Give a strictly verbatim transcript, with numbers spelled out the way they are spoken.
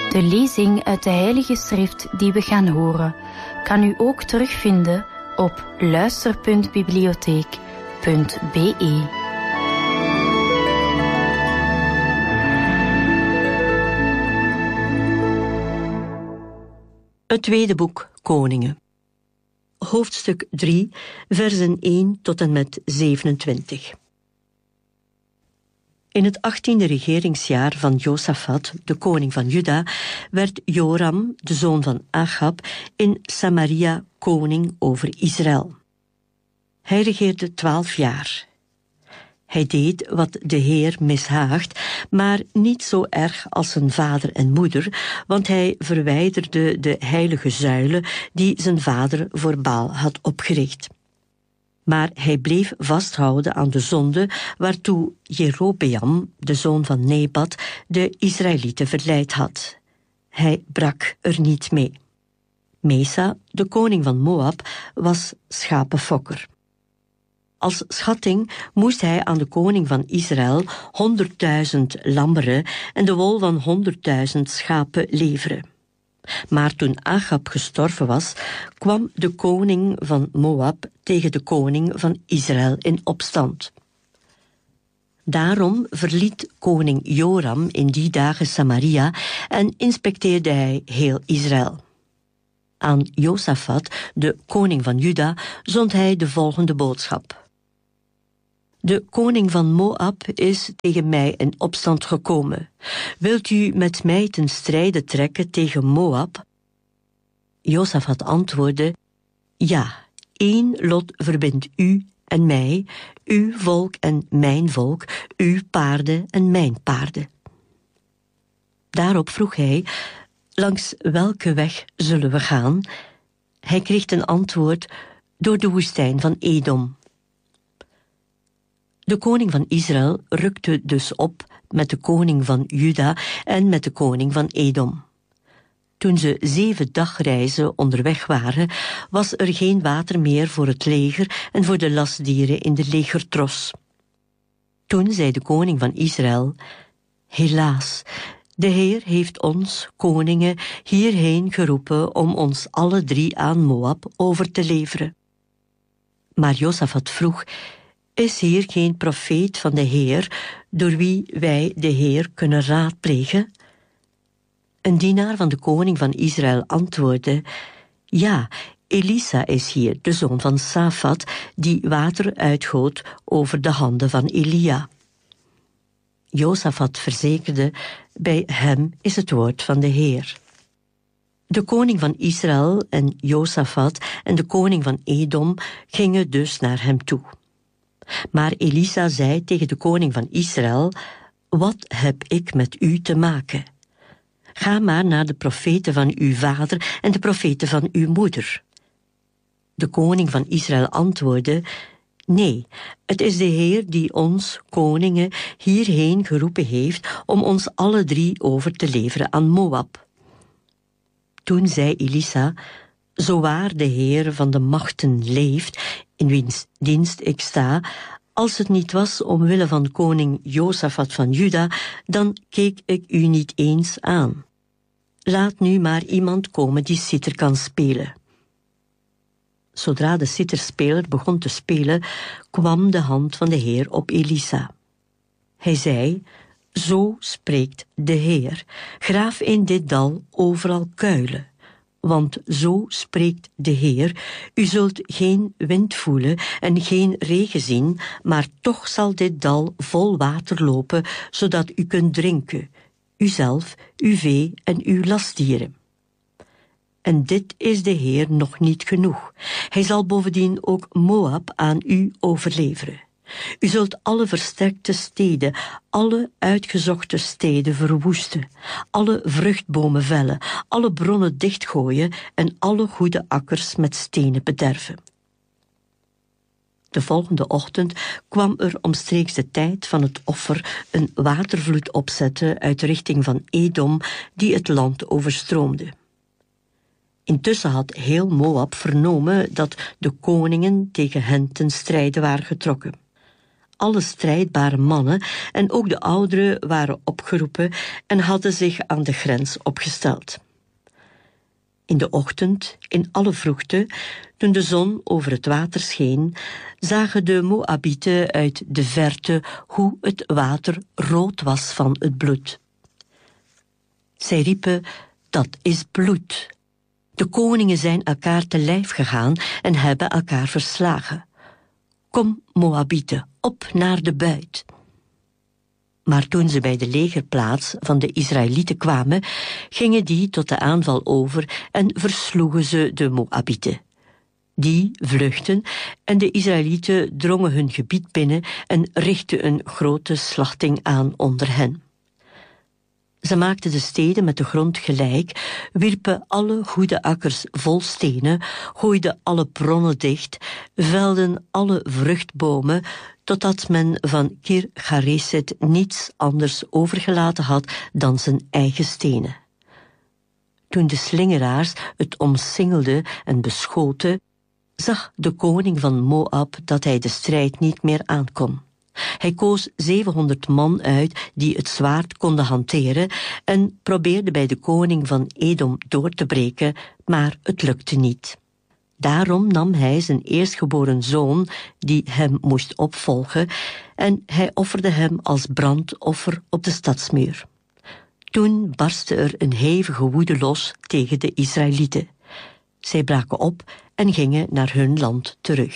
De lezing uit de Heilige Schrift die we gaan horen, kan u ook terugvinden op luister punt bibliotheek punt b e. Het tweede boek Koningen. Hoofdstuk drie, versen één tot en met zevenentwintig. In het achttiende regeringsjaar van Josafat, de koning van Juda, werd Joram, de zoon van Achab, in Samaria koning over Israël. Hij regeerde twaalf jaar. Hij deed wat de Heer mishaagt, maar niet zo erg als zijn vader en moeder, want hij verwijderde de heilige zuilen die zijn vader voor Baal had opgericht. Maar hij bleef vasthouden aan de zonde waartoe Jerobeam, de zoon van Nebat, de Israëlieten verleid had. Hij brak er niet mee. Mesa, de koning van Moab, was schapenfokker. Als schatting moest hij aan de koning van Israël honderdduizend lammeren en de wol van honderdduizend schapen leveren. Maar toen Achab gestorven was, kwam de koning van Moab tegen de koning van Israël in opstand. Daarom verliet koning Joram in die dagen Samaria en inspecteerde hij heel Israël. Aan Josafat, de koning van Juda, zond hij de volgende boodschap. De koning van Moab is tegen mij in opstand gekomen. Wilt u met mij ten strijde trekken tegen Moab? Josafat antwoordde, ja, één lot verbindt u en mij, uw volk en mijn volk, uw paarden en mijn paarden. Daarop vroeg hij, langs welke weg zullen we gaan? Hij kreeg ten antwoord, door de woestijn van Edom. De koning van Israël rukte dus op met de koning van Juda en met de koning van Edom. Toen ze zeven dagreizen onderweg waren, was er geen water meer voor het leger en voor de lastdieren in de legertros. Toen zei de koning van Israël, helaas, de Heer heeft ons, koningen, hierheen geroepen om ons alle drie aan Moab over te leveren. Maar Josafat vroeg, is hier geen profeet van de Heer, door wie wij de Heer kunnen raadplegen? Een dienaar van de koning van Israël antwoordde, ja, Elisa is hier, de zoon van Safat, die water uitgoot over de handen van Elia. Josafat verzekerde, bij hem is het woord van de Heer. De koning van Israël en Josafat en de koning van Edom gingen dus naar hem toe. Maar Elisa zei tegen de koning van Israël, wat heb ik met u te maken? Ga maar naar de profeten van uw vader en de profeten van uw moeder. De koning van Israël antwoordde, nee, het is de Heer die ons, koningen, hierheen geroepen heeft om ons alle drie over te leveren aan Moab. Toen zei Elisa, zo waar de Heer van de machten leeft, in wiens dienst ik sta, als het niet was omwille van koning Josafat van Juda, dan keek ik u niet eens aan. Laat nu maar iemand komen die citer kan spelen. Zodra de citerspeler begon te spelen, kwam de hand van de Heer op Elisa. Hij zei, zo spreekt de Heer, graaf in dit dal overal kuilen. Want zo spreekt de Heer, u zult geen wind voelen en geen regen zien, maar toch zal dit dal vol water lopen, zodat u kunt drinken, uzelf, uw vee en uw lastdieren. En dit is de Heer nog niet genoeg. Hij zal bovendien ook Moab aan u overleveren. U zult alle versterkte steden, alle uitgezochte steden verwoesten, alle vruchtbomen vellen, alle bronnen dichtgooien en alle goede akkers met stenen bederven. De volgende ochtend kwam er omstreeks de tijd van het offer een watervloed opzetten uit de richting van Edom die het land overstroomde. Intussen had heel Moab vernomen dat de koningen tegen hen ten strijde waren getrokken. alle strijdbare mannen en ook de ouderen waren opgeroepen en hadden zich aan de grens opgesteld. In de ochtend, in alle vroegte, toen de zon over het water scheen, zagen de Moabieten uit de verte hoe het water rood was van het bloed. Zij riepen, dat is bloed. De koningen zijn elkaar te lijf gegaan en hebben elkaar verslagen. Kom, Moabieten, op naar de buit. Maar toen ze bij de legerplaats van de Israëlieten kwamen, gingen die tot de aanval over en versloegen ze de Moabieten. Die vluchtten en de Israëlieten drongen hun gebied binnen en richtten een grote slachting aan onder hen. Ze maakten de steden met de grond gelijk, wierpen alle goede akkers vol stenen, gooiden alle bronnen dicht, velden alle vruchtbomen, totdat men van Kir Hareset niets anders overgelaten had dan zijn eigen stenen. Toen de slingeraars het omsingelden en beschoten, zag de koning van Moab dat hij de strijd niet meer aankon. Hij koos zevenhonderd man uit die het zwaard konden hanteren en probeerde bij de koning van Edom door te breken, maar het lukte niet. Daarom nam hij zijn eerstgeboren zoon, die hem moest opvolgen, en hij offerde hem als brandoffer op de stadsmuur. Toen barstte er een hevige woede los tegen de Israëlieten. Zij braken op en gingen naar hun land terug.